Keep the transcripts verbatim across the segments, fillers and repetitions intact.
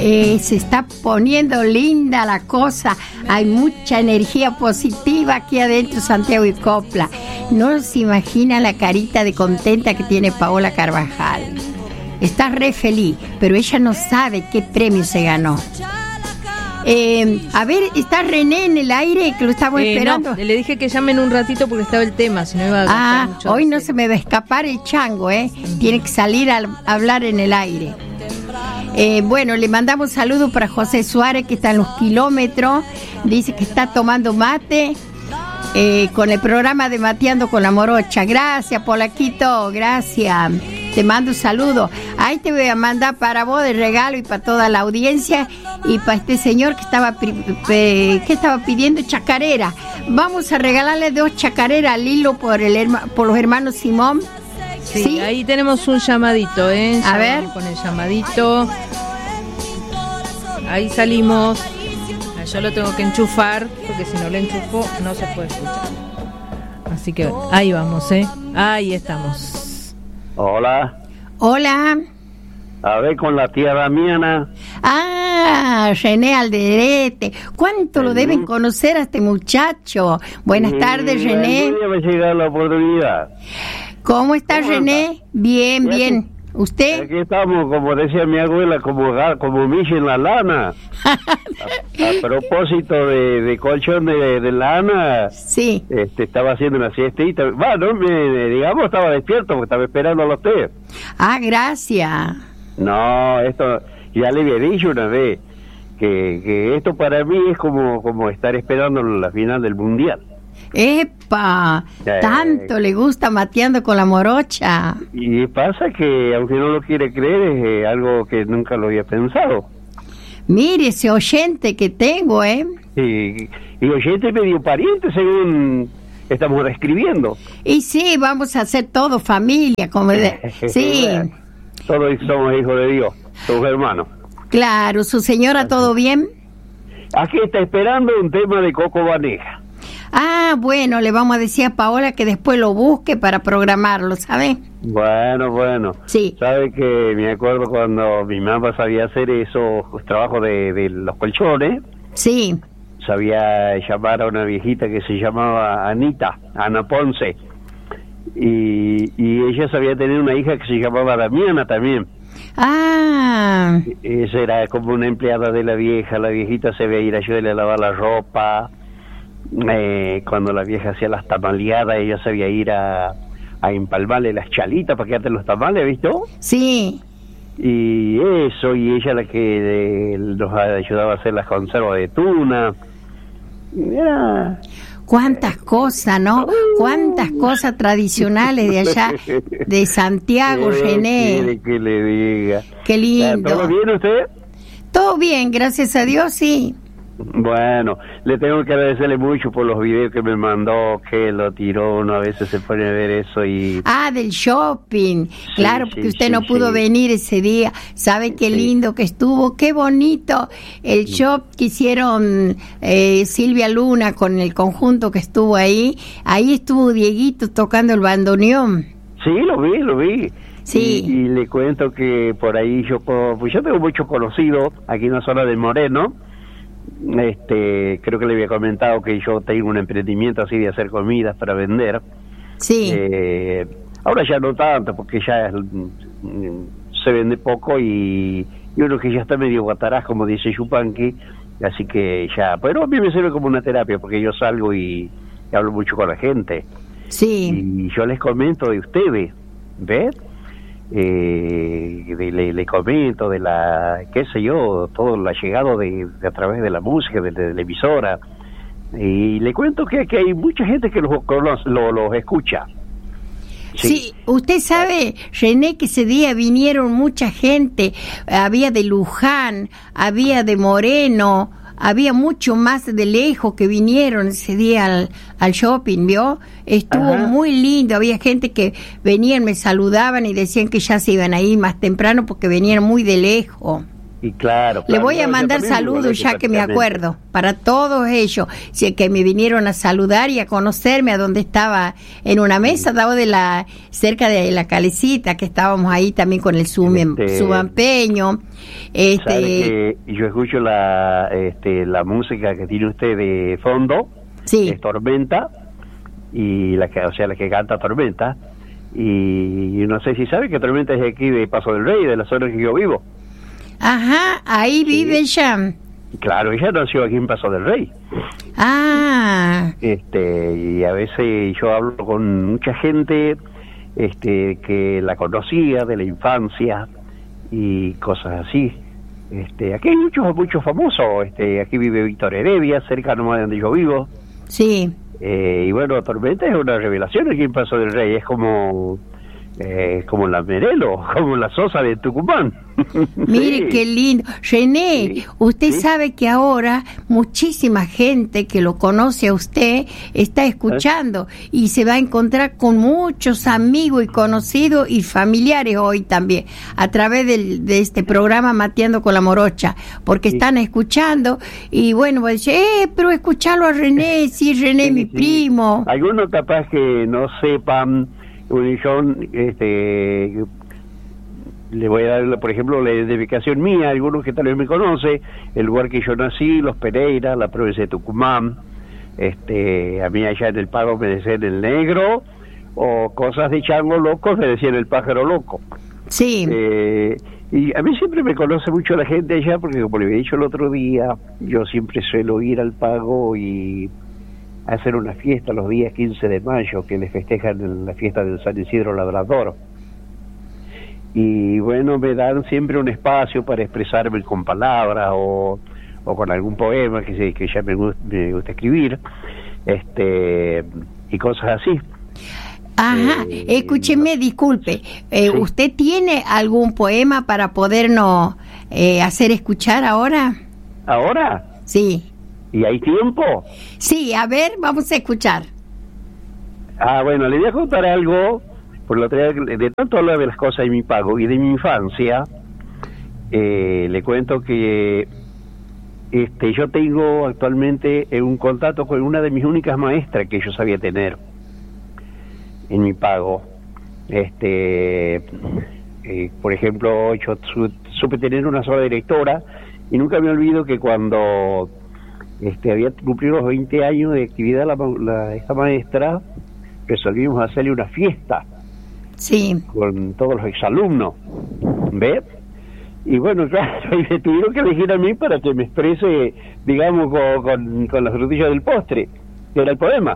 Eh, se está poniendo linda la cosa, hay mucha energía positiva aquí adentro, Santiago y Copla. No se imagina la carita de contenta que tiene Paola Carvajal. Está re feliz, pero ella no sabe qué premio se ganó. Eh, a ver, ¿está René en el aire que lo estamos eh, esperando? No, le dije que llamen un ratito porque estaba el tema, si no iba a Ah, mucho hoy no se me va a escapar el chango, ¿eh? Uh-huh. Tiene que salir a hablar en el aire. Eh, bueno, le mandamos saludos para José Suárez, que está en los kilómetros. Dice que está tomando mate eh, con el programa de Mateando con la Morocha. Gracias, Polaquito, gracias. Te mando un saludo. Ahí te voy a mandar para vos de regalo y para toda la audiencia y para este señor que estaba que estaba pidiendo chacarera. Vamos a regalarle dos chacareras al hilo por el por los hermanos Simón. Sí, ¿sí? Ahí tenemos un llamadito, ¿eh? A ver. Con el llamadito. Ahí salimos. Yo lo tengo que enchufar, porque si no lo enchufo no se puede escuchar. Así que ahí vamos, ¿eh? Ahí estamos. Hola. Hola. A ver, con la tía Damiana. Ah, René Alderete. ¿Cuánto lo deben conocer a este muchacho? Buenas tardes, René. Me llega la oportunidad. ¿Cómo está, René? Está? Bien, bien. ¿Usted? Aquí estamos, como decía mi abuela, como como Michi en la lana. a, a propósito de, de colchón de, de lana, sí. este, estaba haciendo una siestita. Bueno, me, digamos, estaba despierto porque estaba esperando a usted. Ah, gracias. No, esto ya le había dicho una vez que, que esto para mí es como, como estar esperando la final del mundial. ¡Epa! Eh, tanto le gusta Mateando con la Morocha. Y pasa que, aunque no lo quiere creer, es eh, algo que nunca lo había pensado. Mire ese oyente que tengo, ¿eh? Y, y oyente medio pariente, según estamos describiendo. Y sí, vamos a hacer todo familia, como de... Sí. Todos somos hijos de Dios, somos hermanos. Claro, ¿su señora todo bien? Aquí está esperando un tema de Coco Baneja. Ah, bueno, le vamos a decir a Paola que después lo busque para programarlo, ¿sabe? Bueno, bueno. Sí. Sabe que me acuerdo cuando mi mamá sabía hacer esos trabajos de, de los colchones. Sí. Sabía llamar a una viejita que se llamaba Anita, Ana Ponce. Y, y ella sabía tener una hija que se llamaba Damiana también. Ah. Esa era como una empleada de la vieja. La viejita se veía ir a ayudarle a lavar la ropa. Eh, cuando la vieja hacía las tamaleadas, ella sabía ir a, a empalmarle las chalitas para que hagan los tamales, ¿visto? Sí. Y eso, y ella la que eh, nos ayudaba a hacer las conservas de tuna. Era... Cuántas cosas, ¿no? Cuántas cosas tradicionales de allá, de Santiago, René. ¿Qué quiere que le diga? Qué lindo. ¿Todo bien usted? Todo bien, gracias a Dios, sí. Bueno, le tengo que agradecerle mucho por los videos que me mandó, que lo tiró, uno a veces se pone a ver eso y... Ah, del shopping, sí, claro, porque sí, usted sí, no pudo sí. venir ese día, ¿sabe qué sí. lindo que estuvo? Qué bonito el sí. shop que hicieron eh, Silvia Luna con el conjunto que estuvo ahí, ahí estuvo Dieguito tocando el bandoneón. Sí, lo vi, lo vi. Sí. Y, y le cuento que por ahí yo, pues yo tengo muchos conocidos aquí en la zona de Moreno. Este, creo que le había comentado que yo tengo un emprendimiento así de hacer comidas para vender. Sí. Eh, ahora ya no tanto, porque ya es, se vende poco y, y uno que ya está medio guatarás, como dice Yupanqui, así que ya, pero a mí me sirve como una terapia, porque yo salgo y, y hablo mucho con la gente. Sí. Y yo les comento de ustedes, ¿ves? Eh, de, le, le comento de la, qué sé yo, todo lo llegado de, de a través de la música, de, de la emisora, y le cuento que, que hay mucha gente que los lo, lo escucha. Sí. sí, usted sabe, René, que ese día vinieron mucha gente, había de Luján, había de Moreno, había mucho más de lejos que vinieron ese día al, al shopping, ¿vio? Estuvo Ajá. muy lindo, había gente que venían, me saludaban y decían que ya se iban a ir más temprano porque venían muy de lejos. Y claro, Le claro, voy a no, mandar yo también saludos conozco ya que me perfectamente. acuerdo, para todos ellos, sí, que me vinieron a saludar y a conocerme a donde estaba en una mesa, dado de la cerca de la Calecita, que estábamos ahí también con el sum- Este, subampeño. Sabe Este, que yo escucho la este, la música que tiene usted de fondo, sí. es Tormenta, y la que, o sea, la que canta Tormenta, y no sé si sabe que Tormenta es de aquí de Paso del Rey, de la zona en que yo vivo. Ajá, ahí vive ella. Claro, ella nació aquí en Paso del Rey. Ah, Este, y a veces yo hablo con mucha gente este, que la conocía de la infancia y cosas así. Este, aquí hay muchos muchos famosos. Este, aquí vive Víctor Heredia, cerca nomás de donde yo vivo. sí. Eh, y bueno, Tormenta es una revelación aquí en Paso del Rey. Es como eh, como la Merelo, como la Sosa de Tucumán. Mire Sí. qué lindo. René, Sí, usted sí. sabe que ahora muchísima gente que lo conoce a usted está escuchando y se va a encontrar con muchos amigos y conocidos y familiares hoy también a través del, de este programa Mateando con la Morocha, porque Sí. están escuchando y bueno, va a decir, eh, pero escucharlo a René, sí, René, Sí, mi sí. primo. Algunos capaz que no sepan, yo este, le voy a dar, por ejemplo, la identificación mía, algunos que tal vez me conocen, el lugar que yo nací, Los Pereira, la provincia de Tucumán, este, a mí allá en el Pago me decían el negro, o cosas de chango loco me decían el pájaro loco. Sí, Eh, y a mí siempre me conoce mucho la gente allá, porque como le había dicho el otro día, yo siempre suelo ir al Pago y hacer una fiesta los días quince de mayo, que les festejan en la fiesta del San Isidro Labrador. Y bueno, me dan siempre un espacio para expresarme con palabras o, o con algún poema que, se, que ya me gusta, me gusta escribir, este y cosas así. ajá, Eh, escúcheme, disculpe, eh, Sí. ¿usted tiene algún poema para podernos eh, hacer escuchar ahora? Ahora, Sí, ¿y hay tiempo? sí, a ver, vamos a escuchar. Ah, bueno, le voy a contar algo, por lo que de tanto hablar de las cosas de mi Pago y de mi infancia, eh, le cuento que este yo tengo actualmente eh, un contacto con una de mis únicas maestras que yo sabía tener en mi Pago. Este, eh, por ejemplo, yo su, supe tener una sola directora y nunca me olvido que cuando este había cumplido los veinte años de actividad la, la, esta maestra, resolvimos hacerle una fiesta Sí, con todos los exalumnos, ¿ves? Y bueno, claro, y me tuvieron que elegir a mí para que me exprese, digamos, con, con, con las frutillas del postre, que era el poema.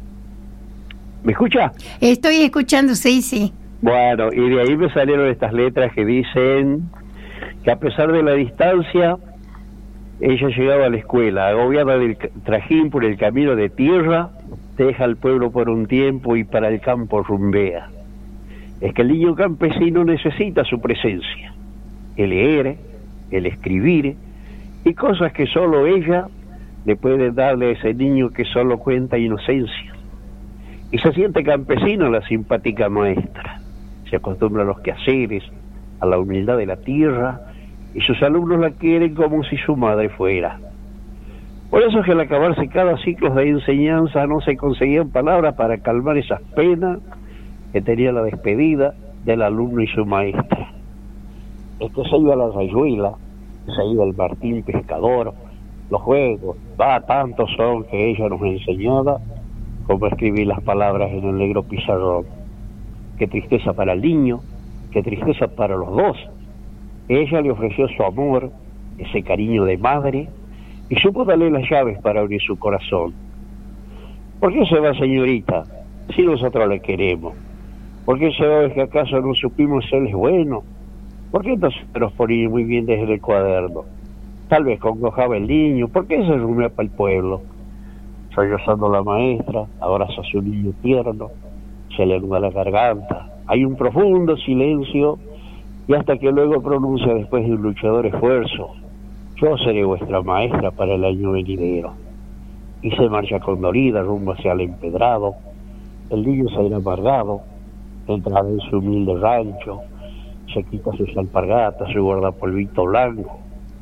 ¿Me escucha? estoy escuchando, sí, sí. Bueno, y de ahí me salieron estas letras que dicen que a pesar de la distancia, ella llegaba a la escuela, agobiada del trajín por el camino de tierra, deja al pueblo por un tiempo y para el campo rumbea. Es que el niño campesino necesita su presencia, el leer, el escribir, y cosas que solo ella le puede darle a ese niño que solo cuenta inocencia. Y se siente campesino la simpática maestra, se acostumbra a los quehaceres, a la humildad de la tierra, y sus alumnos la quieren como si su madre fuera. Por eso es que al acabarse cada ciclo de enseñanza no se conseguían palabras para calmar esas penas que tenía la despedida del alumno y su maestra. Es que se iba a la rayuela, se iba el Martín pescador, los juegos, va, tantos son que ella nos enseñaba como escribir las palabras en el negro pizarrón. Qué tristeza para el niño, qué tristeza para los dos. Ella le ofreció su amor, ese cariño de madre, y supo darle las llaves para abrir su corazón. ¿Por qué se va, señorita, si nosotros la queremos? ¿Por qué se va? ¿Es que acaso no supimos serles buenos? ¿Por qué entonces nos ponía muy bien desde el cuaderno? Tal vez congojaba el niño, ¿por qué se rumea para el pueblo? Sollozando la maestra, abraza a su niño tierno, se le anuda la garganta, hay un profundo silencio, y hasta que luego pronuncia después de un luchador esfuerzo, yo seré vuestra maestra para el año venidero. Y se marcha condolida rumbo hacia el empedrado, el niño se irá amargado, entrará en su humilde rancho, se quita sus alpargatas, su guardapolvito blanco,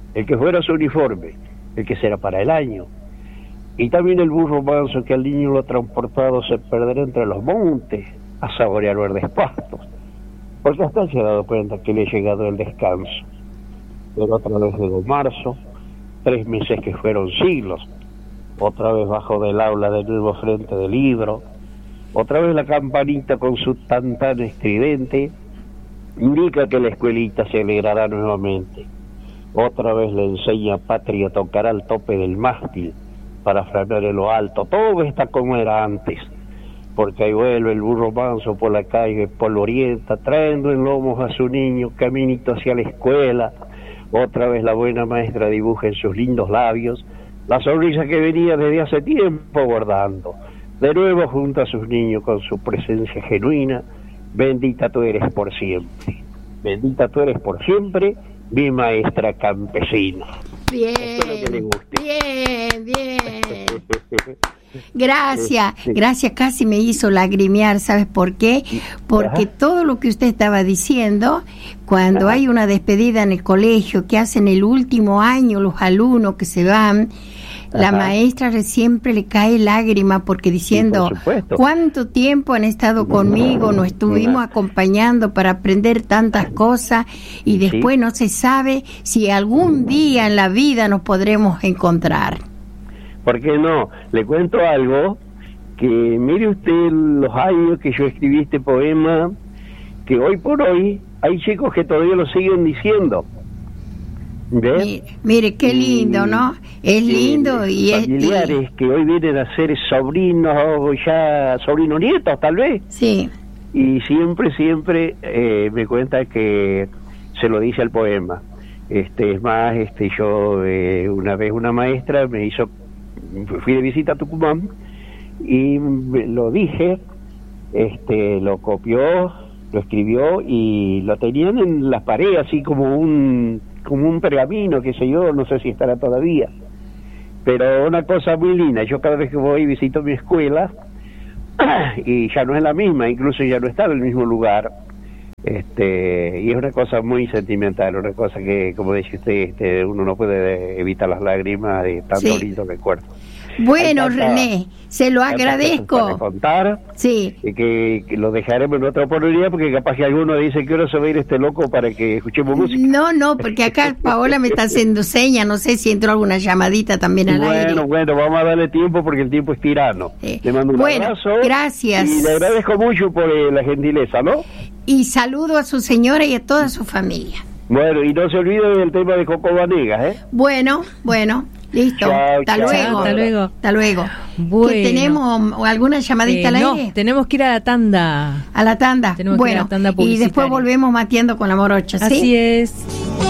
el que fuera su uniforme, el que será para el año. Y también el burro manso que al niño lo ha transportado se perderá entre los montes a saborear verdes pastos, porque hasta se ha dado cuenta que le ha llegado el descanso. Pero otra vez llegó marzo, tres meses que fueron siglos, otra vez bajo del aula del nuevo frente del libro, otra vez la campanita con su tan tan estridente indica que la escuelita se alegrará nuevamente. Otra vez le enseña Patria a tocar al tope del mástil para frenar en lo alto. Todo está como era antes, porque ahí vuelve el burro manso por la calle polvorienta, trayendo en lomos a su niño caminito hacia la escuela. Otra vez la buena maestra dibuja en sus lindos labios la sonrisa que venía desde hace tiempo guardando. De nuevo junto a sus niños con su presencia genuina. Bendita tú eres por siempre, bendita tú eres por siempre, mi maestra campesina. Bien, bien, bien. Gracias, gracias, casi me hizo lagrimear, ¿sabes por qué? Porque Ajá. todo lo que usted estaba diciendo, cuando Ajá. hay una despedida en el colegio, que hacen el último año los alumnos que se van, Ajá. la maestra siempre le cae lágrima porque diciendo, sí, por ¿cuánto tiempo han estado conmigo? Nos estuvimos acompañando para aprender tantas cosas y después sí. no se sabe si algún día en la vida nos podremos encontrar. ¿Por qué no? Le cuento algo, que mire usted los años que yo escribí este poema, que hoy por hoy hay chicos que todavía lo siguen diciendo. ¿Ves? Mire, mire qué lindo, y, ¿no? Es lindo y, y es... familiares y... que hoy vienen a ser sobrinos o ya sobrinos nietos, tal vez. Sí. Y siempre, siempre eh, me cuenta que se lo dice al poema. Este, es más, este, yo eh, una vez una maestra me hizo... fui de visita a Tucumán y lo dije, este, lo copió, lo escribió y lo tenían en las paredes así como un como un pergamino, qué sé yo, no sé si estará todavía, pero una cosa muy linda. Yo cada vez que voy visito mi escuela y ya no es la misma, incluso ya no está en el mismo lugar, este, y es una cosa muy sentimental, una cosa que, como dice usted, este, uno no puede evitar las lágrimas de tanto sí. lindo recuerdo. Bueno, tanta, René, se lo agradezco. Contar, sí. Y que, que lo dejaremos en otra oportunidad, porque capaz que alguno dice que ahora se va a ir este loco para que escuchemos música. No, no, porque acá Paola me está haciendo señas, no sé si entró alguna llamadita también al bueno, aire. Bueno, bueno, vamos a darle tiempo porque el tiempo es tirano. Eh, Le mando un bueno, abrazo. Gracias. Y le agradezco mucho por eh, la gentileza, ¿no? Y saludo a su señora y a toda su familia. Bueno, y no se olvide del tema de Coco Vanegas, ¿eh? Bueno, bueno. Listo, chao, hasta, chao. luego. hasta luego. Hasta luego. Bueno. ¿Que tenemos alguna llamadita eh, al no, aire? tenemos que ir a la tanda. A la tanda. Tenemos bueno, que ir a la tanda y después publicitaria. volvemos mateando con la morocha, ¿sí? Así es.